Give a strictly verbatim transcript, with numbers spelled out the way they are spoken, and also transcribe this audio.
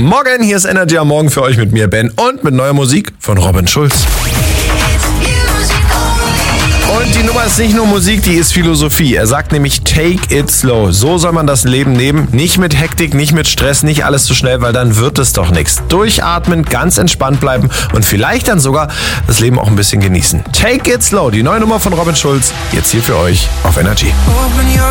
Morgen, hier ist Energy am Morgen für euch mit mir, Ben, und mit neuer Musik von Robin Schulz. Und die Nummer ist nicht nur Musik, die ist Philosophie. Er sagt nämlich, take it slow. So soll man das Leben nehmen. Nicht mit Hektik, nicht mit Stress, nicht alles zu schnell, weil dann wird es doch nichts. Durchatmen, ganz entspannt bleiben und vielleicht dann sogar das Leben auch ein bisschen genießen. Take it slow, die neue Nummer von Robin Schulz, jetzt hier für euch auf Energy.